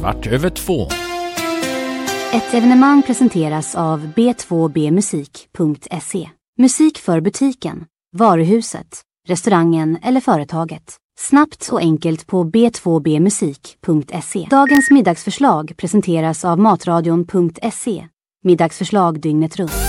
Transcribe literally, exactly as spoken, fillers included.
kvart över två. Ett evenemang presenteras av b två b musik punkt se. Musik för butiken, varuhuset, restaurangen eller företaget. Snabbt och enkelt på b två b musik punkt se. Dagens middagsförslag presenteras av matradion punkt se. Middagsförslag dygnet runt.